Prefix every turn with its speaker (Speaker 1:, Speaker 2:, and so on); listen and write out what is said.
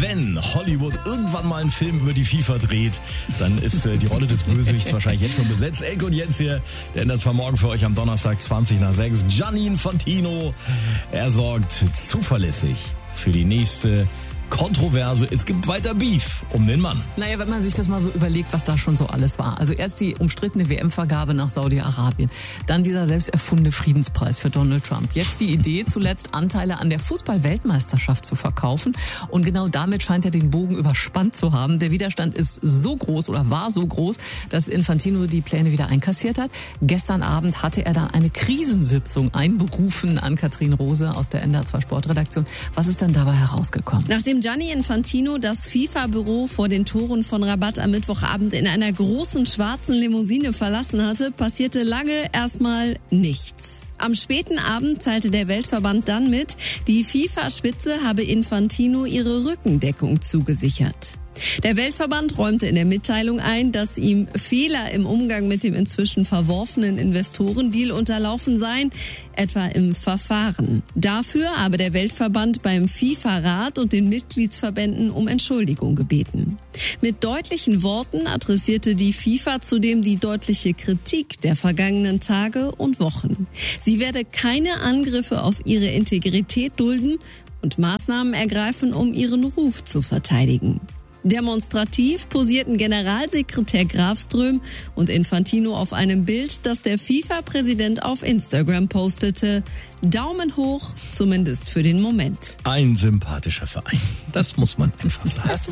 Speaker 1: wenn Hollywood irgendwann mal einen Film über die FIFA dreht, dann ist die Rolle des Bösewichts wahrscheinlich jetzt schon besetzt. Elke und Jens hier, der ändert zwar morgen für euch am Donnerstag 20:20. Gianni Infantino, er sorgt zuverlässig für die nächste Kontroverse. Es gibt weiter Beef um den Mann.
Speaker 2: Naja, wenn man sich das mal so überlegt, was da schon so alles war. Also erst die umstrittene WM-Vergabe nach Saudi-Arabien. Dann dieser selbst erfundene Friedenspreis für Donald Trump. Jetzt die Idee, zuletzt Anteile an der Fußball-Weltmeisterschaft zu verkaufen. Und genau damit scheint er den Bogen überspannt zu haben. Der Widerstand ist so groß oder war so groß, dass Infantino die Pläne wieder einkassiert hat. Gestern Abend hatte er dann eine Krisensitzung einberufen an Katrin Rose aus der NDR 2 Sportredaktion. Was ist dann dabei herausgekommen?
Speaker 3: Nachdem Gianni Infantino das FIFA-Büro vor den Toren von Rabat am Mittwochabend in einer großen schwarzen Limousine verlassen hatte, passierte lange erstmal nichts. Am späten Abend teilte der Weltverband dann mit, die FIFA-Spitze habe Infantino ihre Rückendeckung zugesichert. Der Weltverband räumte in der Mitteilung ein, dass ihm Fehler im Umgang mit dem inzwischen verworfenen Investorendeal unterlaufen seien, etwa im Verfahren. Dafür habe der Weltverband beim FIFA-Rat und den Mitgliedsverbänden um Entschuldigung gebeten. Mit deutlichen Worten adressierte die FIFA zudem die deutliche Kritik der vergangenen Tage und Wochen. Sie werde keine Angriffe auf ihre Integrität dulden und Maßnahmen ergreifen, um ihren Ruf zu verteidigen. Demonstrativ posierten Generalsekretär Grafström und Infantino auf einem Bild, das der FIFA-Präsident auf Instagram postete. Daumen hoch, zumindest für den Moment.
Speaker 1: Ein sympathischer Verein. Das muss man einfach sagen.